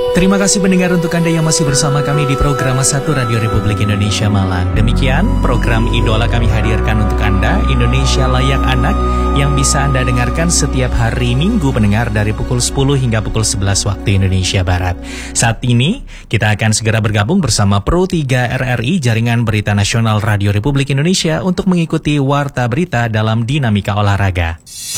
Terima kasih pendengar untuk Anda yang masih bersama kami di program 1 Radio Republik Indonesia Malang. Demikian program idola kami hadirkan untuk Anda, Indonesia Layak Anak, yang bisa Anda dengarkan setiap hari Minggu pendengar dari pukul 10 hingga pukul 11 waktu Indonesia Barat. Saat ini kita akan segera bergabung bersama Pro 3 RRI, Jaringan Berita Nasional Radio Republik Indonesia, untuk mengikuti Warta Berita dalam Dinamika Olahraga.